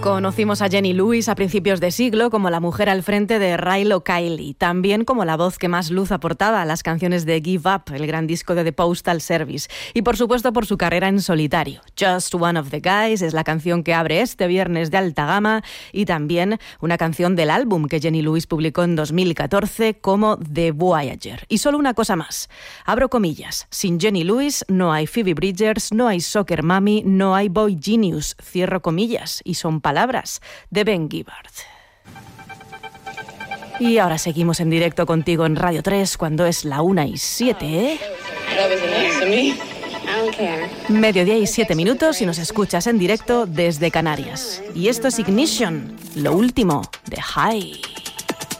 Conocimos a Jenny Lewis a principios de siglo como la mujer al frente de Ryle O'Reilly, también como la voz que más luz aportaba a las canciones de Give Up, el gran disco de The Postal Service, y por supuesto por su carrera en solitario. Just One of the Guys es la canción que abre este viernes de alta gama y también una canción del álbum que Jenny Lewis publicó en 2014 como The Voyager. Y solo una cosa más, abro comillas, sin Jenny Lewis no hay Phoebe Bridgers, no hay Soccer Mommy, no hay Boy Genius, cierro comillas, y son palabras de Ben Gibbard. Y ahora seguimos en directo contigo en Radio 3 cuando es la 1:07, ¿eh? Mediodía y 7 minutos y nos escuchas en directo desde Canarias. Y esto es Ignition, lo último de High.